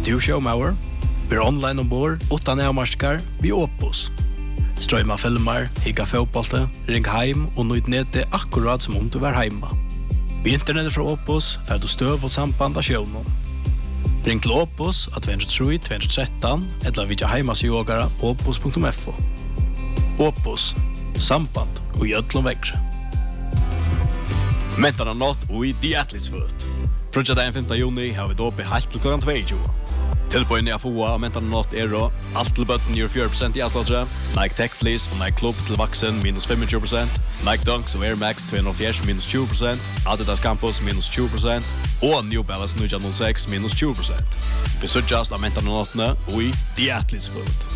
du showmauer? Vi online ombord, utan avmarskar, vi Opus. Strøyma filmer, higga fotbollte, ring heim og nøyd nede akkurat som om du var heima. Vi internettet fra Opus får du støv og samband av sjøvnen. Ring til Opus av 203-213 eller vidja heimasjågara opus.fo. Opus, samband og gjødlom vekkre. Mentarna nått og i The Athletes Foot. Frutja dagen 15. juni har vi dåpe helt til klokken 22. Tilbøyne av FOA og mentarna nått alt til bøtten gjør 4% i avslåttere, Nike Tech Fleece og Nike Club til vaksen minus 25%, Nike Dunks og Air Max 240 minus 20%, Adidas Campus minus 20% og New Balance 906 minus 20%. Vi sørgjast av mentarna nåttene og i The Athletes Foot.